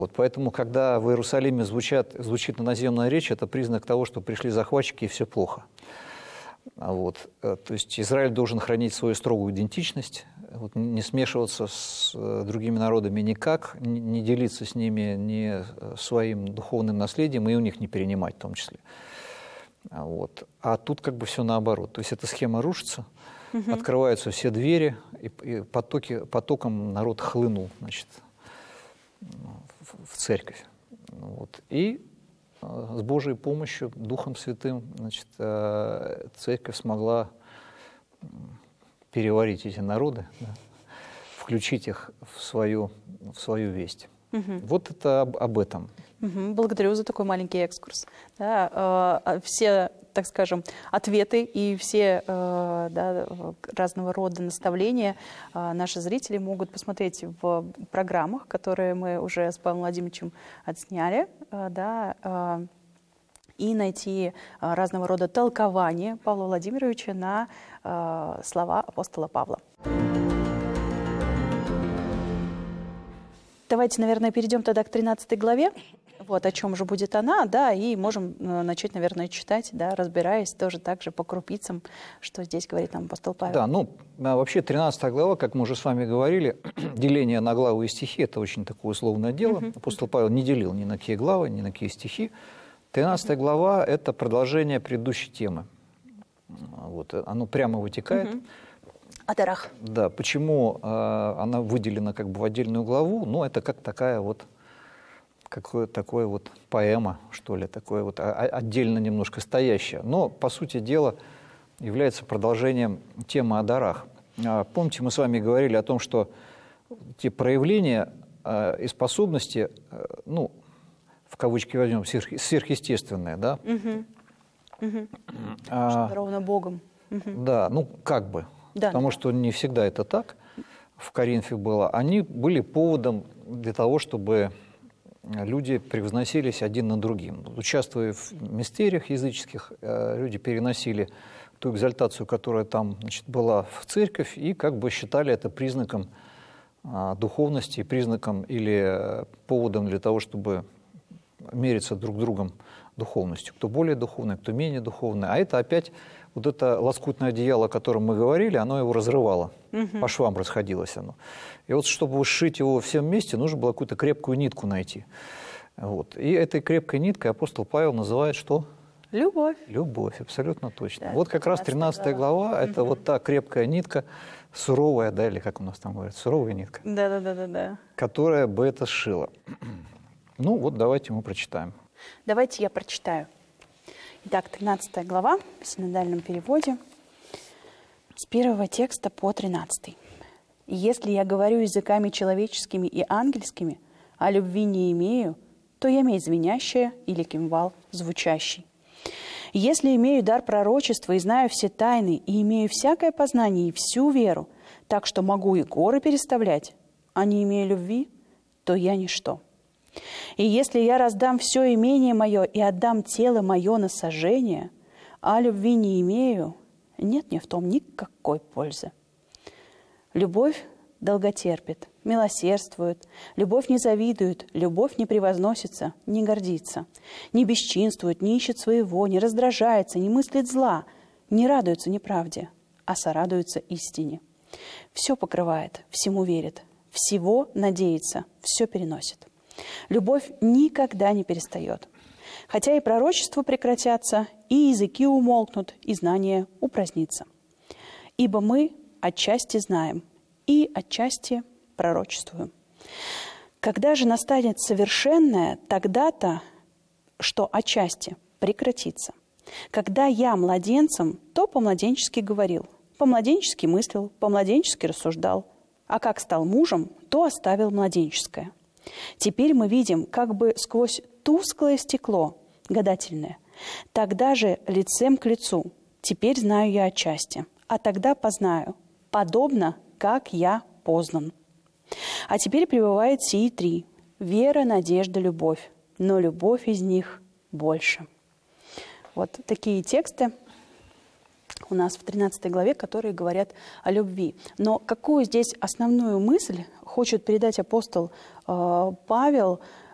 Вот поэтому, когда в Иерусалиме звучит иноземная речь, это признак того, что пришли захватчики и все плохо. Вот. То есть Израиль должен хранить свою строгую идентичность, вот, не смешиваться с другими народами никак, не делиться с ними ни своим духовным наследием и у них не перенимать в том числе. Вот. А тут как бы все наоборот. То есть эта схема рушится, открываются все двери, и потоком народ хлынул, значит, в церковь. Вот. И с Божьей помощью, Духом Святым, значит, церковь смогла переварить эти народы, да, включить их в свою весть. Вот это об этом. Благодарю за такой маленький экскурс. Да, все, так скажем, ответы и все разного рода наставления наши зрители могут посмотреть в программах, которые мы уже с Павлом Владимировичем отсняли, и найти разного рода толкования Павла Владимировича на слова апостола Павла. Давайте, наверное, перейдем тогда к 13 главе. Вот о чем же будет она, да, и можем начать, наверное, читать, да, разбираясь тоже так же по крупицам, что здесь говорит нам апостол Павел. Да, ну, вообще 13 глава, как мы уже с вами говорили, деление на главы и стихи – это очень такое условное дело. Апостол Павел не делил ни на какие главы, ни на какие стихи. 13 глава – это продолжение предыдущей темы. Вот, оно прямо вытекает. О дарах. Да, почему она выделена как бы в отдельную главу? Ну, это как такая вот, такое вот поэма, что ли, такое вот отдельно немножко стоящее. Но, по сути дела, является продолжением темы о дарах. Помните, мы с вами говорили о том, что те проявления и способности, ну, в кавычки возьмем, сверхъестественные, да? Что ровно Богом. Да, ну, как бы. Да, потому что не всегда это так в Коринфе было. Они были поводом для того, чтобы люди превозносились один над другим. Участвуя в мистериях языческих, люди переносили ту экзальтацию, которая там, значит, была в церковь, и как бы считали это признаком духовности, признаком или поводом для того, чтобы мериться друг другом духовностью. Кто более духовный, кто менее духовный. А это опять вот это лоскутное одеяло, о котором мы говорили, оно его разрывало. По швам расходилось оно. И вот чтобы сшить его всем вместе, нужно было какую-то крепкую нитку найти. Вот. И этой крепкой ниткой апостол Павел называет что? Любовь. Любовь, абсолютно точно. Да, вот как раз 13 глава, это вот та крепкая нитка, суровая, да, или как у нас там говорят, суровая нитка. Да. Которая бы это сшила. Ну вот давайте мы прочитаем. Давайте я прочитаю. Итак, 13 глава в синодальном переводе с 1 текста по 13. «Если я говорю языками человеческими и ангельскими, а любви не имею, то я медь звенящая или кимвал звучащий. Если имею дар пророчества и знаю все тайны, и имею всякое познание и всю веру, так что могу и горы переставлять, а не имею любви, то я ничто. И если я раздам все имение мое и отдам тело мое на сожжение, а любви не имею, нет мне в том никакой пользы. Любовь долготерпит, милосердствует, любовь не завидует, любовь не превозносится, не гордится, не бесчинствует, не ищет своего, не раздражается, не мыслит зла, не радуется неправде, а сорадуется истине. Все покрывает, всему верит, всего надеется, все переносит. Любовь никогда не перестает. Хотя и пророчества прекратятся, и языки умолкнут, и знание упразднится. Ибо мы отчасти знаем, и отчасти пророчествуем. Когда же настанет совершенное, тогда-то, что отчасти прекратится. Когда я младенцем, то по-младенчески говорил, по-младенчески мыслил, по-младенчески рассуждал, а как стал мужем, то оставил младенческое. Теперь мы видим как бы сквозь тусклое стекло, гадательное. Тогда же лицем к лицу. Теперь знаю я отчасти, а тогда познаю, подобно, как я познан. А теперь пребывает сии три: вера, надежда, любовь. Но любовь из них больше. Вот такие тексты у нас в 13 главе, которые говорят о любви. Но какую здесь основную мысль хочет передать апостол Павел